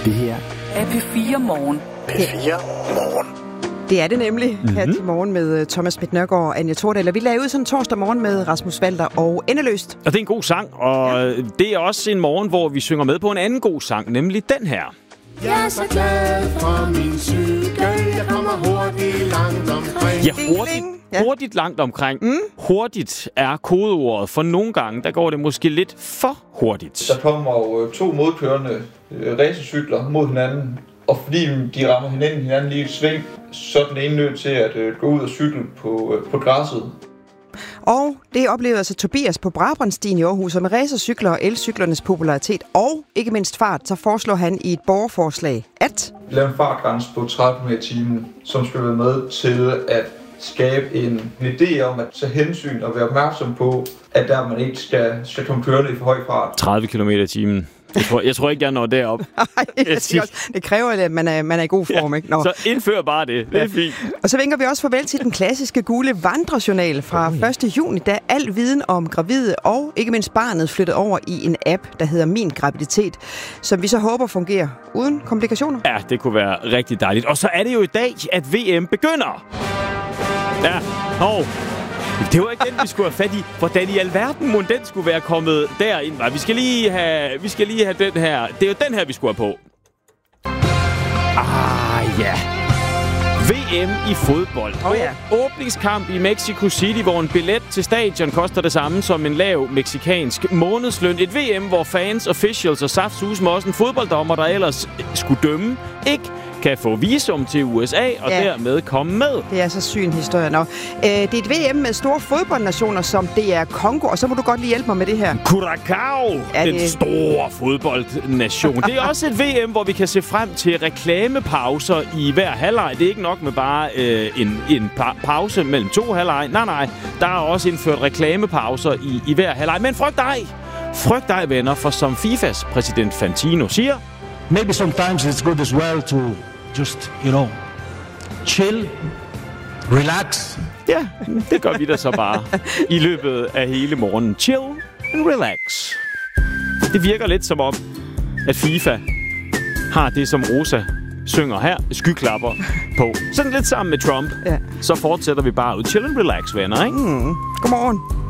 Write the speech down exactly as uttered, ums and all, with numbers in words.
Det her er P fire Morgen. P fire Morgen. Det er det nemlig, mm-hmm. her til morgen med Thomas Schmidt Nørgaard og Anja Thordal. Og vi lavede ud sådan torsdag morgen med Rasmus Walter og Endeløst. Og det er en god sang, og ja. Det er også en morgen, hvor vi synger med på en anden god sang, nemlig den her. Jeg er så glad for min cykel, jeg kommer hurtigt langt omkring. Ja, hurtigt, ja. hurtigt langt omkring. Mm. Hurtigt er kodeordet, for nogle gange, der går det måske lidt for hurtigt. Der kommer jo to modkørende øh, racercykler mod hinanden, og fordi de rammer hinanden, hinanden lige et sving, så er den ene nødt til at øh, gå ud og cykle på, øh, på græsset. Og det oplevede altså Tobias på Brabrandstien i Aarhus, og med racercykler og elcyklernes popularitet og ikke mindst fart, så foreslår han i et borgerforslag, at lave en fartgrænse på tredive kilometer i timen, som skal være med til at skabe en, en idé om at tage hensyn og være opmærksom på, at der man ikke skal, skal komme kørende i for høj fart. tredive kilometer i timen. Jeg tror, jeg tror ikke, jeg når derop. Nej, det, det kræver, at man er, man er i god form, ja, ikke? Nå. Så indfør bare det. Det er fint. Og så vinker vi også farvel til den klassiske gule vandrejournal fra oh, ja. første juni, da al viden om gravide og ikke mindst barnet flyttet over i en app, der hedder Min Graviditet, som vi så håber fungerer uden komplikationer. Ja, det kunne være rigtig dejligt. Og så er det jo i dag, at V M begynder. Ja, hov. Det var ikke den, vi skulle have fat i. Hvordan i alverden må den skulle være kommet derind? Vi skal lige have, vi skal lige have den her. Det er jo den her, vi skulle have på. Ah, ja. V M i fodbold. Oh, ja. Åbningskamp i Mexico City, hvor en billet til stadion koster det samme som en lav mexikansk månedsløn. Et V M, hvor fans, officials og saftsusme også en fodbolddommer, der ellers skulle dømme, ikke kan få visum til U S A og ja. dermed komme med. Det er så syg en historie. Nå. Øh, det er et V M med store fodboldnationer, som det er Kongo, og så må du godt lige hjælpe mig med det her. Curacao, ja, den det... store fodboldnation. Det er også et V M, hvor vi kan se frem til reklamepauser i hver halvleg. Det er ikke nok med bare øh, en, en pa- pause mellem to halvleg. Nej, nej. Der er også indført reklamepauser i, i hver halvleg. Men frygt dig! Frygt dig, venner, for som FIFAs præsident Fantino siger, maybe sometimes it's good as well to just, you know, chill, relax. Ja, det gør vi da så bare i løbet af hele morgenen. Chill and relax. Det virker lidt som om, at FIFA har det, som Rosa synger her, skyklapper på. Sådan lidt sammen med Trump. Ja. Så fortsætter vi bare ud. Chill and relax, venner, ikke? Mm. Godmorgen.